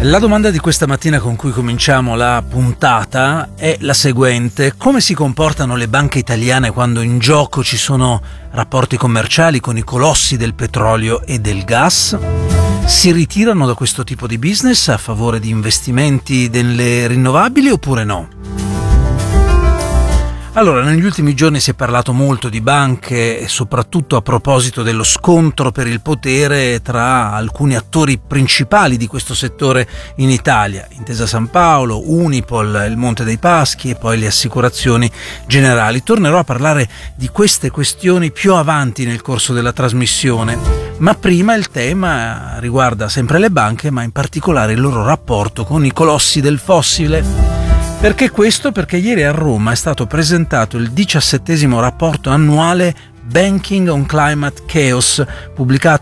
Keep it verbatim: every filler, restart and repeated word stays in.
La domanda di questa mattina con cui cominciamo la puntata è la seguente: come si comportano le banche italiane quando in gioco ci sono rapporti commerciali con i colossi del petrolio e del gas? Si ritirano da questo tipo di business a favore di investimenti nelle rinnovabili oppure no? Allora, negli ultimi giorni si è parlato molto di banche e soprattutto a proposito dello scontro per il potere tra alcuni attori principali di questo settore in Italia: Intesa Sanpaolo, Unipol, il Monte dei Paschi e poi le assicurazioni generali. Tornerò a parlare di queste questioni più avanti nel corso della trasmissione, ma prima il tema riguarda sempre le banche, ma in particolare il loro rapporto con i colossi del fossile. Perché questo? Perché ieri a Roma è stato presentato il diciassettesimo rapporto annuale Banking on Climate Chaos, pubblicato